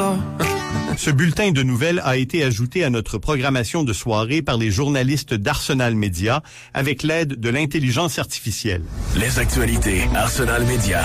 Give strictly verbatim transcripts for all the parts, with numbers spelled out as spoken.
mundo. Ce bulletin de nouvelles a été ajouté à notre programmation de soirée par les journalistes d'Arsenal Média avec l'aide de l'intelligence artificielle. Les actualités Arsenal Média.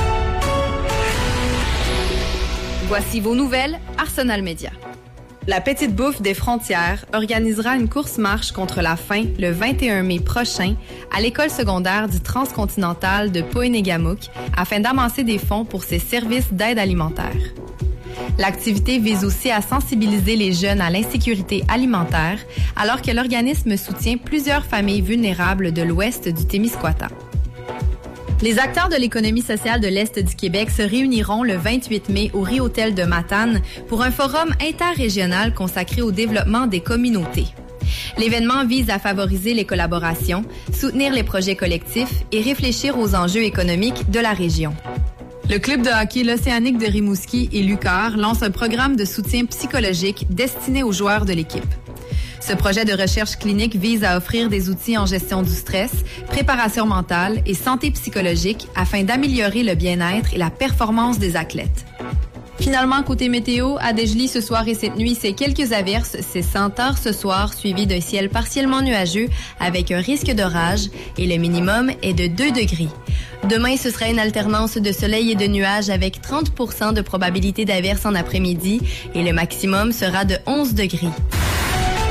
Voici vos nouvelles Arsenal Média. La Petite Bouffe des Frontières organisera une course-marche contre la faim le vingt et un mai prochain à l'école secondaire du Transcontinental de Poénégamouk afin d'amasser des fonds pour ses services d'aide alimentaire. L'activité vise aussi à sensibiliser les jeunes à l'insécurité alimentaire alors que l'organisme soutient plusieurs familles vulnérables de l'ouest du Témiscouata. Les acteurs de l'économie sociale de l'Est du Québec se réuniront le vingt-huit mai au Ri-Hôtel de Matane pour un forum interrégional consacré au développement des communautés. L'événement vise à favoriser les collaborations, soutenir les projets collectifs et réfléchir aux enjeux économiques de la région. Le club de hockey L'Océanique de Rimouski et Lucar lance un programme de soutien psychologique destiné aux joueurs de l'équipe. Ce projet de recherche clinique vise à offrir des outils en gestion du stress, préparation mentale et santé psychologique afin d'améliorer le bien-être et la performance des athlètes. Finalement, côté météo, à Desjely ce soir et cette nuit, c'est quelques averses. C'est cent heures ce soir, suivi d'un ciel partiellement nuageux avec un risque d'orage et le minimum est de deux degrés. Demain, ce sera une alternance de soleil et de nuages avec trente pour cent de probabilité d'averse en après-midi et le maximum sera de onze degrés.